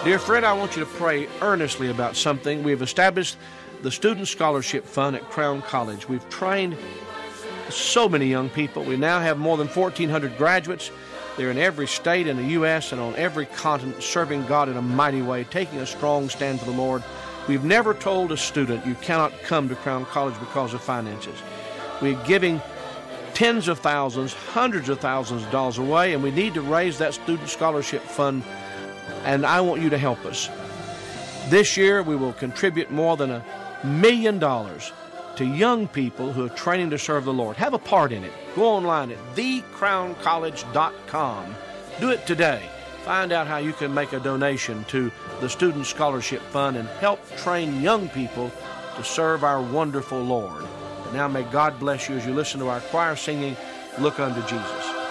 Dear friend, I want you to pray earnestly about something. We have established the Student Scholarship Fund at Crown College. We've trained so many young people. We now have more than 1,400 graduates. They're in every state in the U.S. and on every continent, serving God in a mighty way, taking a strong stand for the Lord. We've never told a student you cannot come to Crown College because of finances. We're giving tens of thousands, hundreds of thousands of dollars away, and we need to raise that Student Scholarship Fund, and I want you to help us. This year, we will contribute more than $1 million to young people who are training to serve the Lord. Have a part in it. Go online at thecrowncollege.com. Do it today. Find out how you can make a donation to the Student Scholarship Fund and help train young people to serve our wonderful Lord. And now may God bless you as you listen to our choir singing, Look Unto Jesus.